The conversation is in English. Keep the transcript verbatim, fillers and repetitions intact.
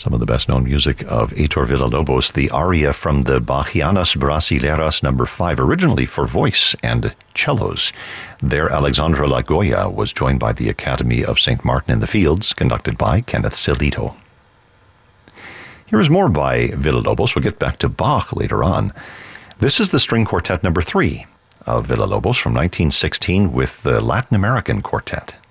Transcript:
Some of the best-known music of Heitor Villa-Lobos, the aria from the Bachianas Brasileiras number five, originally for voice and cellos. There, Alexandra Lagoya was joined by the Academy of Saint Martin in the Fields, conducted by Kenneth Celito. Here is more by Villa-Lobos. We'll get back to Bach later on. This is the string quartet number three of Villa-Lobos from nineteen sixteen with the Latin American Quartet.